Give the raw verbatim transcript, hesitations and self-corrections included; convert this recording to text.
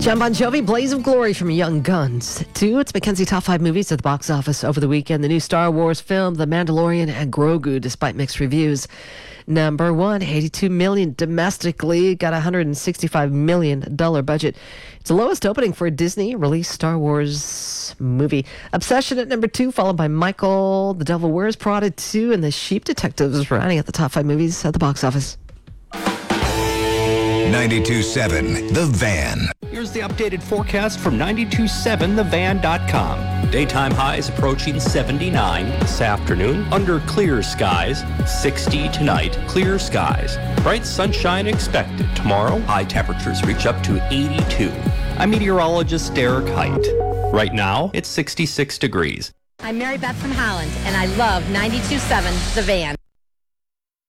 Jon Bon Jovi, Blaze of Glory from Young Guns. Two, it's Mackenzie Top five Movies at the box office over the weekend. The new Star Wars film, The Mandalorian and Grogu, despite mixed reviews. Number one, eighty-two million dollars domestically, got a one hundred sixty-five million dollars budget. It's the lowest opening for a Disney-released Star Wars movie. Obsession at number two, followed by Michael, The Devil Wears Prada two, and The Sheep Detectives, running at the top five movies at the box office. ninety-two point seven The Van. Here's the updated forecast from ninety-two point seven the van dot com. Daytime highs approaching seventy-nine this afternoon. Under clear skies, sixty tonight. Clear skies. Bright sunshine expected. Tomorrow, high temperatures reach up to eighty-two. I'm meteorologist Derek Height. Right now, it's sixty-six degrees. I'm Mary Beth from Holland, and I love ninety-two point seven The Van.